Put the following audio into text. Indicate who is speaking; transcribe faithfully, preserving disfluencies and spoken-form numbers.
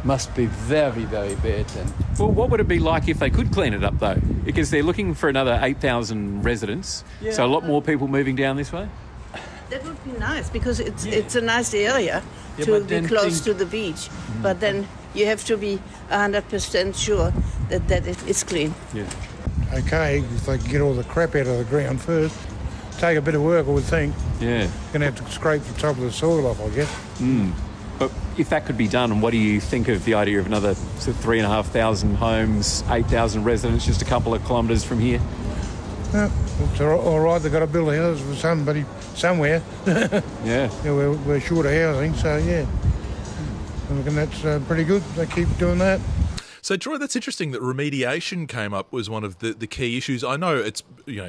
Speaker 1: Must be very, very bad then.
Speaker 2: Well, what would it be like if they could clean it up, though? Because they're looking for another eight thousand residents,
Speaker 1: Yeah.
Speaker 2: so a lot more people moving down this way?
Speaker 3: That would be nice because it's
Speaker 1: Yeah.
Speaker 3: it's a nice area
Speaker 1: Yeah,
Speaker 3: to
Speaker 1: but
Speaker 3: be
Speaker 1: then
Speaker 3: close
Speaker 1: think-
Speaker 3: to the beach. But then you have to be one hundred percent sure that, that it is clean.
Speaker 2: Yeah.
Speaker 4: Okay, if they can get all the crap out of the ground first. Take a bit of work, I would think.
Speaker 2: Yeah.
Speaker 4: Going to have to scrape the top of the soil off, I guess.
Speaker 2: But if that could be done, what do you think of the idea of another sort of three and a half thousand homes, eight thousand residents, just a couple of kilometres from here?
Speaker 4: Yeah, it's all all right, they've got to build a house for somebody somewhere.
Speaker 2: Yeah.
Speaker 4: Yeah, we're, we're short of housing, so yeah. I reckon that's uh, pretty good. They keep doing that.
Speaker 5: So, Troy, that's interesting that remediation came up was one of the, the key issues. I know it's, you know,